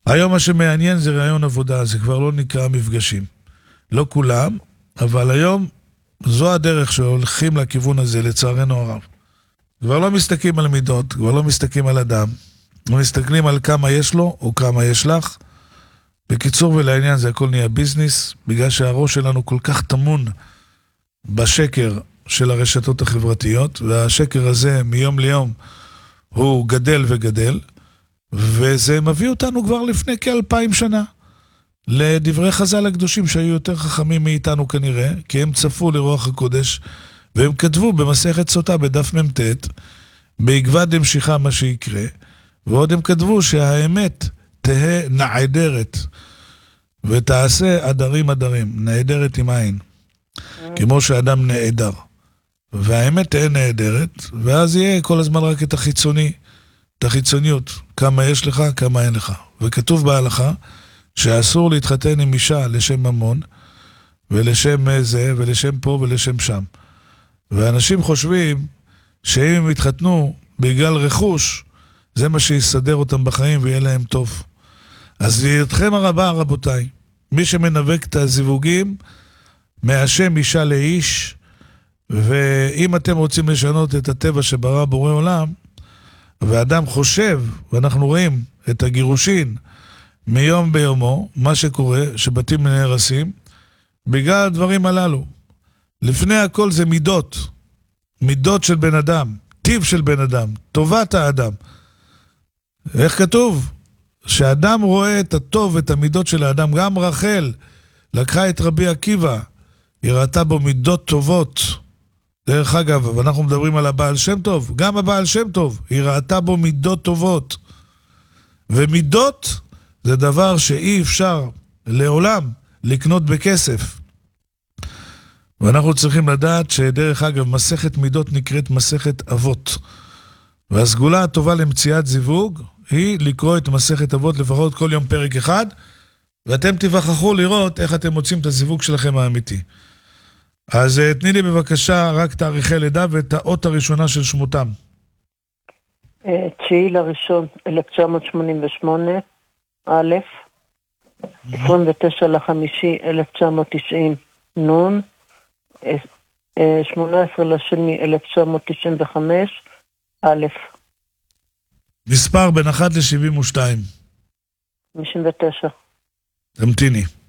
היום מה שמעניין זה רעיון עבודה, זה כבר לא נקרא מפגשים. לא כולם, אבל היום זו הדרך שהולכים לכיוון הזה, לצערנו הרב. כבר לא מסתכלים על מידות, כבר לא מסתכלים על אדם, לא מסתכלים על כמה יש לו או כמה יש לך. בקיצור ולעניין זה הכל נהיה ביזנס, בגלל שהראש שלנו כל כך תמון בשקר של הרשתות החברתיות, והשקר הזה מיום ליום הוא גדל וגדל, וזה מביא אותנו כבר לפני כ2000 שנה לדברי חז"ל הקדושים שהיו יותר חכמים מאיתנו כנראה, כי הם צפו לרוח הקודש, והם כתבו במסכת סוטה בדף מ"ט, בעקבא דמשיחא מה שיקרה, ועוד הם כתבו שהאמת תהא נעדרת, ותעשה עדרים עדרים, נעדרת עם עין, כמו שאדם נעדר. והאמת תהא נעדרת, ואז יהיה כל הזמן רק את החיצוני, את החיצוניות, כמה יש לך, כמה אין לך. וכתוב בהלכה, שאסור להתחתן עם אישה לשם ממון, ולשם זה, ולשם פה, ולשם שם. ואנשים חושבים שאם הם יתחתנו בגלל רכוש, זה מה שיסדר אותם בחיים ויהיה להם טוב. אז לידכם הרבה, רבותיי, מי שמנבק את הזיווגים, מהשם אישה לאיש, ואם אתם רוצים לשנות את הטבע שברא בורא עולם, ואדם חושב, ואנחנו רואים את הגירושין מיום ביומו, מה שקורה, שבתים נהרסים, בגלל הדברים הללו. לפני הכל זה מידות, מידות של בן אדם, טיב של בן אדם, טובת האדם. איך כתוב? שאדם רואה את הטוב, את המידות של האדם, גם רחל לקחה את רבי עקיבא, היא ראתה בו מידות טובות. דרך אגב, אנחנו מדברים על הבעל שם טוב, גם הבעל שם טוב, היא ראתה בו מידות טובות. ומידות זה דבר שאי אפשר לעולם לקנות בכסף. ואנחנו צריכים לדעת שדרך אגב, מסכת מידות נקראת מסכת אבות. והסגולה הטובה למציאת זיווג היא לקרוא את מסכת אבות לפחות כל יום פרק אחד, ואתם תבחחו לראות איך אתם מוצאים את הזיווג שלכם האמיתי. אז תני לי בבקשה רק תאריכי לידה ואת האות הראשונה של שמותם. 9/1/1988, א', 29/5/1990, נון, 18/2/1995, א'. מספר בין 1 ל-72. 59. תמתיני.